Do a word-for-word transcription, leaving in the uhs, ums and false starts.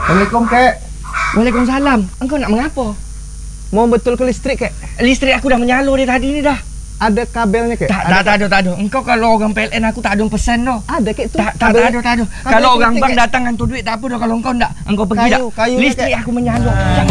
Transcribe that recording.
Assalamualaikum, Kek. Waalaikumsalam. Engkau nak mengapa? Mau betul ke listrik, Kek? Listrik aku dah menyalur dari tadi ni dah. Ada kabelnya, Kek? Tak, tak, tak ada, tak ada. Engkau kalau orang P L N aku tak ada pesan dah. Ada, Kek, tu. Tak, tak, tak ada, tak ada. Kalau orang penting, bank Kek. datang hantu duit tak apa dah. Kalau engkau tak, engkau pergi Kayu, dah. kayu, Listrik Kek. aku menyalur. Jangan